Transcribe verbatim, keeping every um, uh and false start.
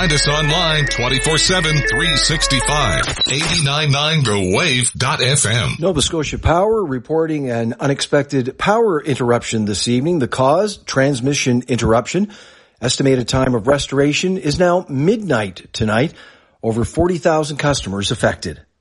Find us online twenty-four seven, three sixty-five. eighty-nine point nine the wave dot f m. Nova Scotia Power reporting an unexpected power interruption this evening. The cause, transmission interruption. Estimated time of restoration is now midnight tonight. Over forty thousand customers affected.